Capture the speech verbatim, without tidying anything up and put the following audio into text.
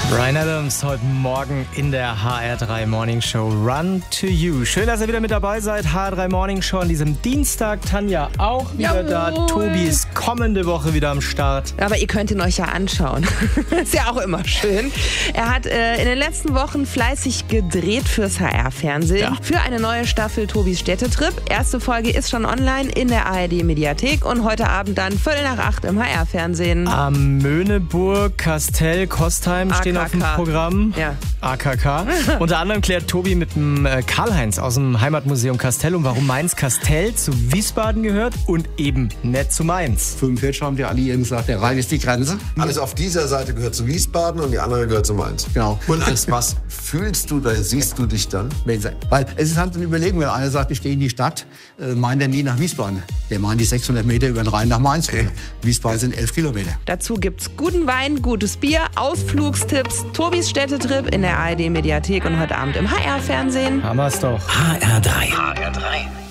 Bryan Adams heute Morgen in der H R drei Morning Show Run to You. Schön, dass ihr wieder mit dabei seid. H R drei Morning Show an diesem Dienstag. Tanja auch wieder Jawohl. da. Tobi ist kommende Woche wieder am Start. Aber ihr könnt ihn euch ja anschauen. Ist ja auch immer schön. Er hat äh, in den letzten Wochen fleißig gedreht fürs H R-Fernsehen. Ja. Für eine neue Staffel Tobis Städtetrip. Erste Folge ist schon online in der A R D-Mediathek. Und heute Abend dann Viertel nach acht im H R-Fernsehen. Am Möhneburg, Kastell, Kostheim stehen A K K. auf dem Programm. Ja. A K K. Unter anderem klärt Tobi mit dem äh, Karl-Heinz aus dem Heimatmuseum Castellum, warum Mainz-Kastell zu Wiesbaden gehört und eben nicht zu Mainz. fünfundvierzig haben die alle eben gesagt, der Rhein ist die Grenze. Alles auf dieser Seite gehört zu Wiesbaden und die andere gehört zu Mainz. Genau. Und als was fühlst du, da siehst du dich dann? Weil es ist halt eine Überlegung, wenn einer sagt, ich gehe in die Stadt, äh, meint er nie nach Wiesbaden. Der meint die sechshundert Meter über den Rhein nach Mainz. Okay. Wiesbaden sind elf Kilometer. Dazu gibt's guten Wein, gutes Bier, Ausflugstipps, Tobis Städtetrip in der A R D-Mediathek und heute Abend im H R-Fernsehen. Haben wir's doch. H R drei. H R drei.